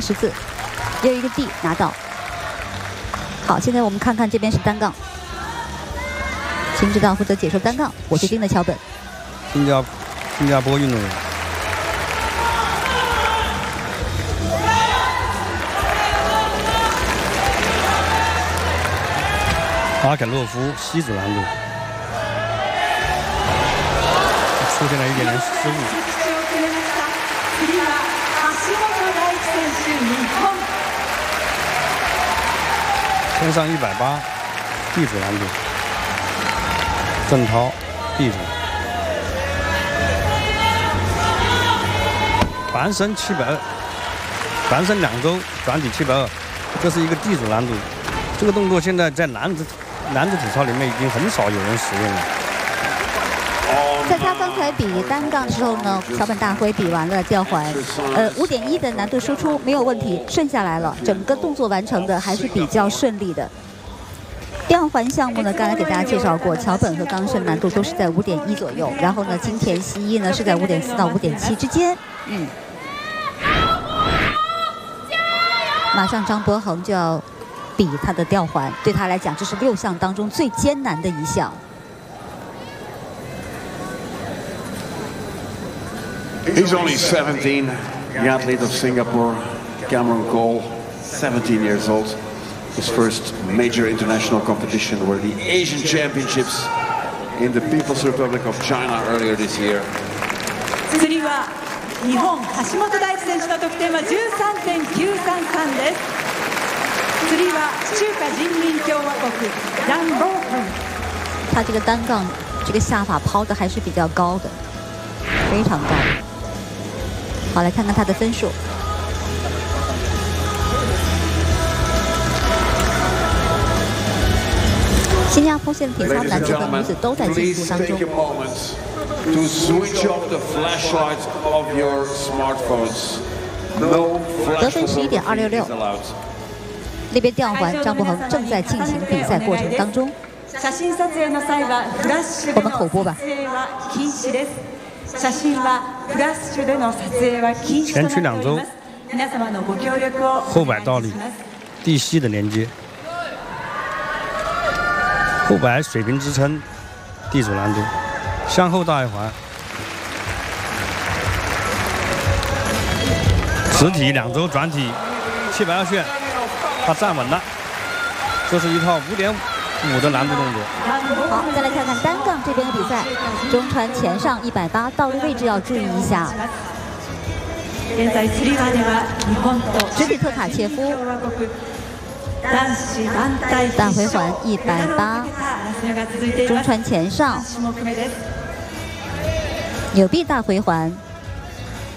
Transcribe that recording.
十字，又一个 D 拿到。好，现在我们看看这边是单杠，秦指导负责解说单杠，我是盯的桥本。 新加坡运动员。马肯洛夫西组难度出现了一点点失误。冲上180 ，D 组难度。郑涛 ，D 组。반身720，반身2周转体720，这是一个 D 组难度。这个动作现在在男子体操里面已经很少有人使用了。 在他刚才比单杠的时候呢，桥本大辉比完了吊环，5.1的难度输出没有问题，顺下来了，整个动作完成的还是比较顺利的。吊环项目呢，刚才给大家介绍过，桥本和冈胜难度都是在5.1左右，然后呢，金田希一呢是在5.4到5.7之间。马上张博恒就要比他的吊环，对他来讲，这是6项当中最艰难的一项。 He's only 17, the athlete of Singapore, Cameron Cole, 17 years old. His first major international competition were the Asian Championships in the People's Republic of China earlier this year. 次は日本橋本大地選手の得点は 13.933 です。次は中華人民共和国张博恒。 他这个单杠，这个下法抛的还是比较高的，非常高。好，来看看他的分数。新加坡现在体操男子和女子都在进步当中。 To switch off the flashlights of your smartphones. No 得分11.266。那边吊环，张博恒正在进行比赛过程当中。我们口播吧。 前驱2周，后摆倒立，地膝的连接，后摆水平支撑，D 组难度，向后大外环，直体2周转体720旋，他站稳了，这是一套5.5的难度动作。 好，再来看看单杠这边的比赛，中传前上180，倒立位置要注意一下。直体特卡切夫，大回环180，中传前上，扭臂大回环。